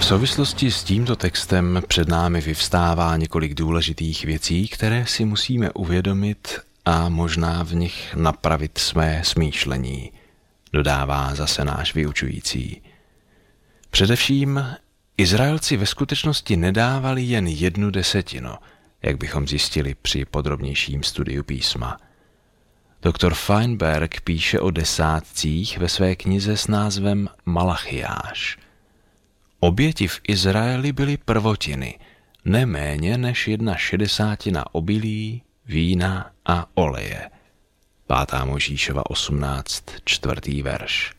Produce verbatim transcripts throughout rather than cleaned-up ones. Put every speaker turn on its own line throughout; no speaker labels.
souvislosti s tímto textem před námi vyvstává několik důležitých věcí, které si musíme uvědomit a možná v nich napravit své smýšlení, dodává zase náš vyučující. Především Izraelci ve skutečnosti nedávali jen jednu desetinu, jak bychom zjistili při podrobnějším studiu písma. Doktor Feinberg píše o desátcích ve své knize s názvem Malachiáš. Oběti v Izraeli byly prvotiny, neméně než jedna šedesátina obilí, vína a oleje. pátá Mojžíšova osmnáct, čtvrtý verš.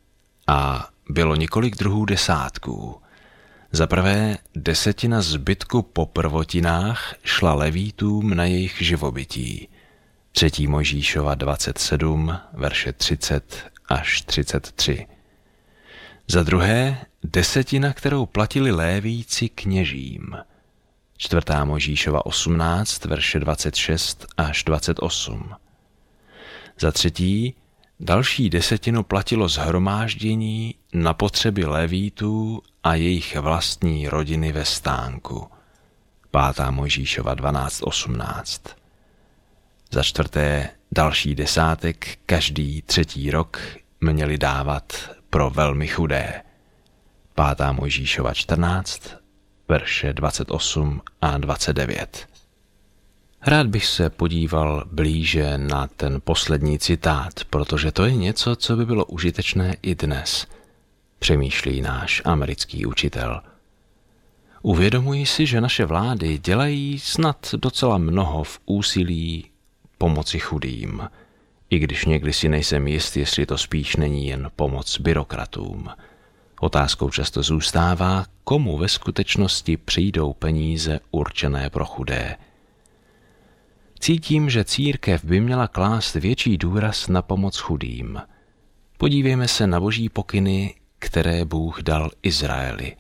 A bylo několik druhů desátků. Za prvé, desetina zbytku po prvotinách šla levítům na jejich živobytí. třetí Mojžíšova dvacet sedm, verše třicet až třicet tři. Za druhé, desetina, kterou platili lévíci kněžím. čtvrtá Mojžíšova osmnáct, verše dvacet šest až dvacet osm. Za třetí, další desetinu platilo shromáždění na potřeby lévítů a jejich vlastní rodiny ve stánku. pátá Mojžíšova dvanáct osmnáct. Za čtvrté, další desátek každý třetí rok měli dávat pro velmi chudé. pátá Mojžíšova čtrnáct, verše dvacet osm a dvacet devět. Rád bych se podíval blíže na ten poslední citát, protože to je něco, co by bylo užitečné i dnes, přemýšlí náš americký učitel. Uvědomuji si, že naše vlády dělají snad docela mnoho v úsilí pomoci chudým, i když někdy si nejsem jist, jestli to spíš není jen pomoc byrokratům. Otázkou často zůstává, komu ve skutečnosti přijdou peníze určené pro chudé. Cítím, že církev by měla klást větší důraz na pomoc chudým. Podívejme se na boží pokyny, které Bůh dal Izraeli.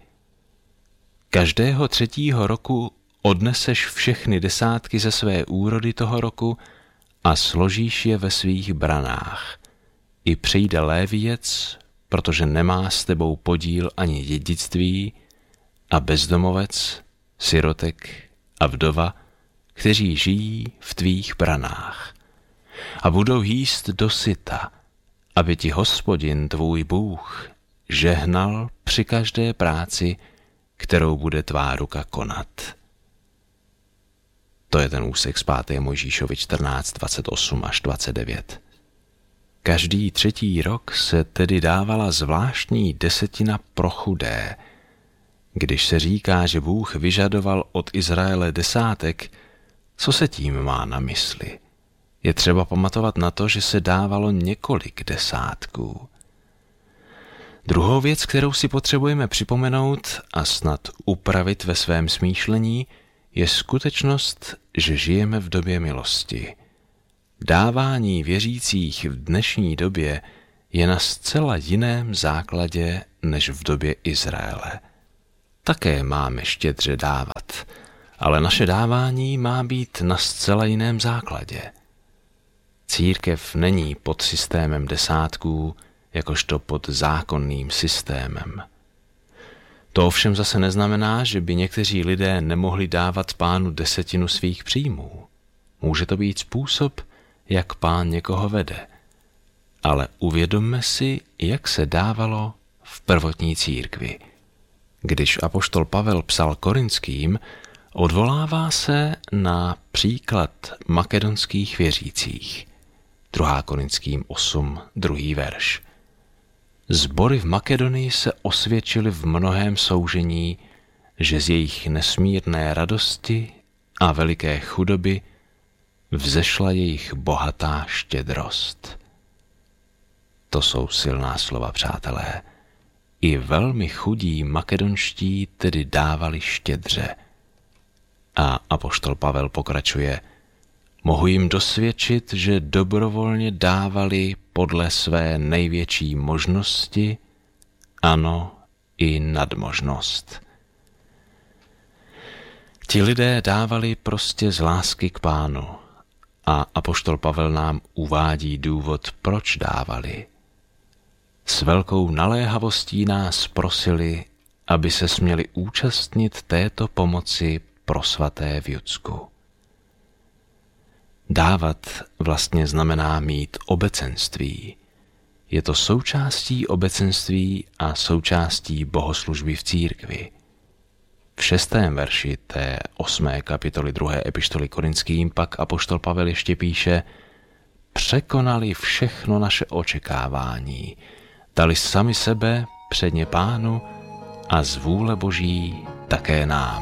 Každého třetího roku odneseš všechny desátky ze své úrody toho roku a složíš je ve svých branách. I přijde léviec, protože nemá s tebou podíl ani dědictví, a bezdomovec, sirotek a vdova, kteří žijí v tvých branách. A budou jíst dosyta, aby ti Hospodin tvůj Bůh žehnal při každé práci, kterou bude tvá ruka konat. To je ten úsek z páté Mojžíšovi čtrnáct, dvacet osm až dvacet devět. Každý třetí rok se tedy dávala zvláštní desetina pro chudé. Když se říká, že Bůh vyžadoval od Izraele desátek, co se tím má na mysli? Je třeba pamatovat na to, že se dávalo několik desátků. Druhou věc, kterou si potřebujeme připomenout a snad upravit ve svém smýšlení, je skutečnost, že žijeme v době milosti. Dávání věřících v dnešní době je na zcela jiném základě než v době Izraele. Také máme štědře dávat, ale naše dávání má být na zcela jiném základě. Církev není pod systémem desátků, jakožto pod zákonným systémem. To ovšem zase neznamená, že by někteří lidé nemohli dávat Pánu desetinu svých příjmů. Může to být způsob, jak Pán někoho vede. Ale uvědomme si, jak se dávalo v prvotní církvi. Když apoštol Pavel psal Korinským, odvolává se na příklad makedonských věřících. druhá Korinským osm, druhý verš. Sbory v Makedonii se osvědčily v mnohém soužení, že z jejich nesmírné radosti a veliké chudoby vzešla jejich bohatá štědrost. To jsou silná slova, přátelé. I velmi chudí makedonští tedy dávali štědře. A apoštol Pavel pokračuje: mohu jim dosvědčit, že dobrovolně dávali podle své největší možnosti, ano, i nadmožnost. Ti lidé dávali prostě z lásky k Pánu a apoštol Pavel nám uvádí důvod, proč dávali. S velkou naléhavostí nás prosili, aby se směli účastnit této pomoci pro svaté v Judsku. Dávat vlastně znamená mít obecenství. Je to součástí obecenství a součástí bohoslužby v církvi. V šestém verši té osmé kapitoly druhé epištoly Korinským pak apoštol Pavel ještě píše: překonali všechno naše očekávání, dali sami sebe předně Pánu a z vůle Boží také nám.